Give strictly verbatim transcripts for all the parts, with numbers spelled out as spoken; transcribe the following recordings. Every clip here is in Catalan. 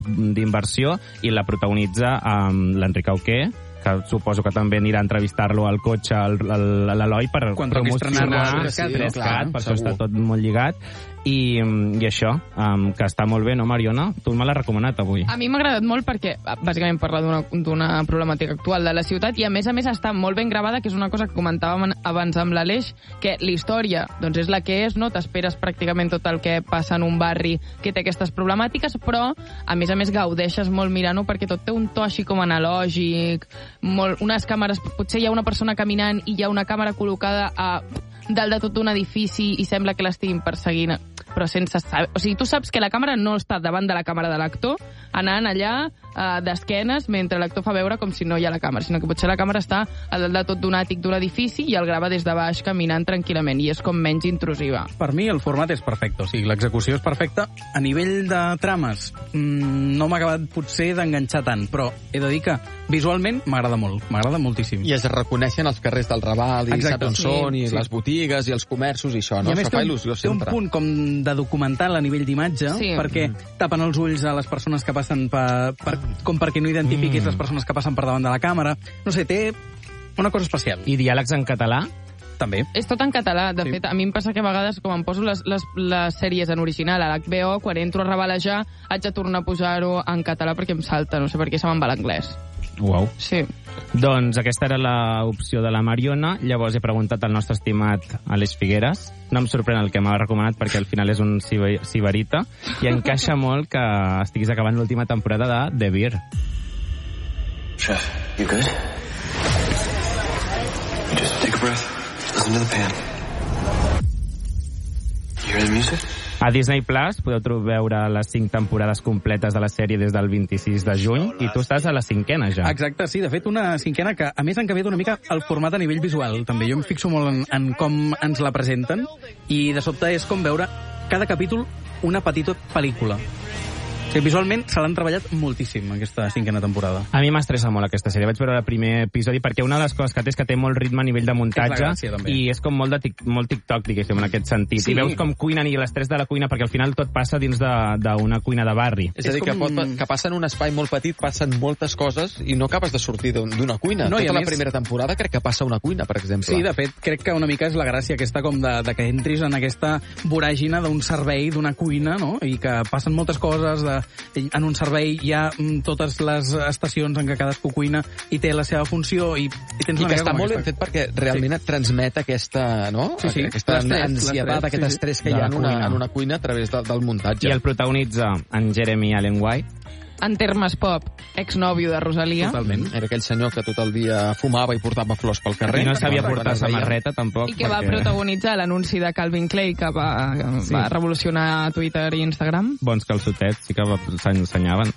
d'inversió, i la protagonitza amb l'Enric Auqué, que suposo que també anirà a entrevistar-lo al cotxe a l'Eloi per promocionar Trescat, per això està tot molt lligat. I, i això, um, que està molt bé, no, Mariona? Tu me l'has recomanat avui. A mi m'ha agradat molt perquè, bàsicament, parla d'una problemàtica actual de la ciutat i, a més a més, està molt ben gravada, que és una cosa que comentàvem abans amb l'Aleix, que la història doncs, és la que és, no? T'esperes pràcticament tot el que passa en un barri que té aquestes problemàtiques, però, a més a més, gaudeixes molt mirant-ho perquè tot té un to així com analògic, molt, unes càmeres... Potser hi ha una persona caminant i hi ha una càmera col·locada a dalt de tot un edifici i sembla que l'estiguin perseguint, però sense saber... O sigui, tu saps que la càmera no està davant de la càmera de l'actor, anant allà eh, d'esquenes mentre l'actor fa veure com si no hi ha la càmera, sinó que potser la càmera està a dalt de tot d'un àtic d'un edifici i el grava des de baix caminant tranquil·lament i és com menys intrusiva. Per mi el format és perfecte, o sigui, l'execució és perfecta. A nivell de trames mmm, no m'ha acabat potser d'enganxar tant, però he de dir que visualment m'agrada molt, m'agrada moltíssim. I es reconeixen els carrers del Raval i sap on són, i sí. les botigues i els comerços i això, no? I a més això fa il·lusió sempre. Té un punt com de documental a nivell d'imatge, sí. perquè mm. tapen els ulls a les persones que passen per, per, com perquè no identifiquis mm. les persones que passen per davant de la càmera. No sé, té una cosa especial. I diàlegs en català? També. És tot en català. De sí. fet, a mi em passa que a vegades, com em poso les, les, les sèries en original a l'H B O, quan entro a revalejar, haig de tornar a posar-ho en català perquè em salta, no sé per què se me'n va l'anglès. Uau. Sí. Doncs aquesta era l'opció de la Mariona. Llavors he preguntat al nostre estimat Aleix Figueres. No em sorprèn el que m'ha recomanat perquè al final és un sibarita i encaixa molt que estiguis acabant l'última temporada de The Bear. Chef, you good? Just take a breath. Listen to the pan. You hear the music? A Disney Plus podeu veure les cinc temporades completes de la sèrie des del vint-i-sis de juny i tu estàs a la cinquena ja. Exacte, sí. De fet, una cinquena que, a més, han canviat una mica el format a nivell visual. També jo em fixo molt en, en com ens la presenten i de sobte és com veure cada capítol una petita pel·lícula. O sigui, visualment se l'han treballat moltíssim, aquesta cinquena temporada. A mi m'estressa molt aquesta sèrie. Vaig veure el primer episodi perquè una de les coses que té és que té molt ritme a nivell de muntatge és gràcia, i és com molt, de tic, molt TikTok, diguéssim, en aquest sentit. Sí. I veus com cuinen i l'estrès de la cuina, perquè al final tot passa dins d'una cuina de barri. És a dir, com... que, pot, que passa en un espai molt petit, passen moltes coses i no acabes de sortir d'una cuina. No, Tota la més... primera temporada crec que passa una cuina, per exemple. Sí, de fet, crec que una mica és la gràcia aquesta com de, de que entris en aquesta voràgina d'un servei, d'una cuina, no? I que passen moltes coses de, en un servei hi ha mm, totes les estacions en què cadascú cuina i té la seva funció i, i tens I una que està molt aquesta... ben fet perquè realment sí. et transmet aquesta, no? Sí, sí. aquesta ansietat, aquest sí, estrès que sí. hi ha en una, cuina. en una cuina a través de, del muntatge. I el protagonitza en Jeremy Allen White. En termes pop, exnòvio de Rosalia. Totalment. Era aquell senyor que tot el dia fumava i portava flors pel carrer. I no sabia portar samarreta, tampoc. I que perquè... va protagonitzar l'anunci de Calvin Klein, que va, sí. va revolucionar Twitter i Instagram. Bons calçotets, sí que s'ensenyaven.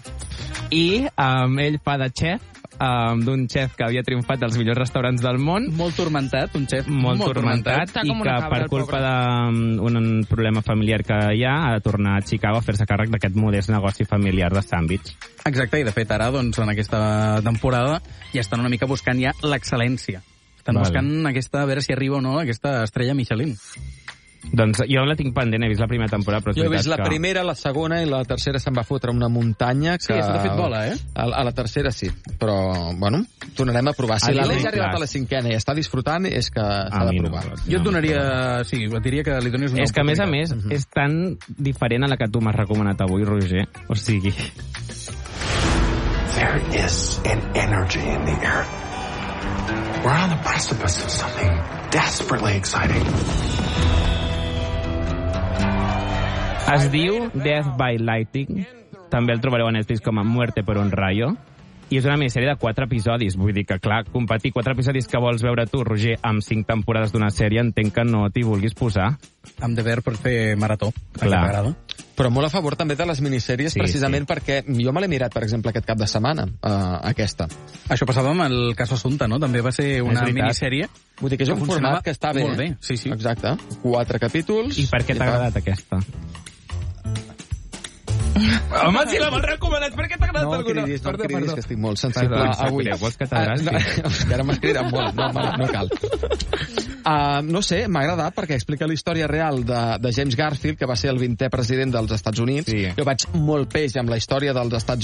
I um, ell fa de xef, um, d'un xef que havia triomfat dels millors restaurants del món. Molt turmentat, un xef molt, molt turmentat, turmentat i que per culpa d'un un problema familiar que hi ha ha de tornar a Chicago a fer-se càrrec d'aquest modest negoci familiar de sàndwich. Exacte, i de fet ara, doncs, en aquesta temporada ja estan una mica buscant ja l'excel·lència. Estan vale. buscant aquesta, a veure si arriba o no, aquesta estrella Michelin. Doncs jo la tinc pendent, he vist la primera temporada, però jo he vist la que... primera, la segona i la tercera se'n va fotre una muntanya que... Sí, s'ha fet bola, eh? A, a la tercera sí, però, bueno, tornarem a provar. Si l'Aleix ha arribat a la cinquena i està disfrutant, és que s'ha de provar. No, jo et donaria... Sí, et diria que li donis una És que, a més a més, uh -huh. és tan diferent a la que tu m'has recomanat avui, Roger. O sigui... There is an energy in the air. We're on the precipice of something desperately exciting. Es diu Death by Lightning, també el trobareu a Netflix com a Muerte por un rayo, i és una minissèrie de quatre episodis, vull dir que, clar, competir quatre episodis que vols veure tu, Roger, amb cinc temporades d'una sèrie, entenc que no t'hi vulguis posar. Hem de veure per fer marató, que t'agrada. Però molt a favor també de les minissèries, sí, precisament sí. perquè jo me l'he mirat, per exemple, aquest cap de setmana, uh, aquesta. Això passava amb el cas Assumpta, no? També va ser una minissèrie. Vull dir que és un format que està bé. Molt bé, sí, sí. Exacte. Quatre capítols. I per què t'ha agradat aquesta? Home, si la vols recomanat, per què t'ha no cridis, no cridis, que estic molt sensible avui. Vols que t'agradi? Que ara m'has cridat molt, no, no cal. Uh, no sé, m'ha agradat perquè explica la història real de, de James Garfield, que va ser el vintè president dels Estats Units. Sí. Jo vaig molt peix amb la història dels Estats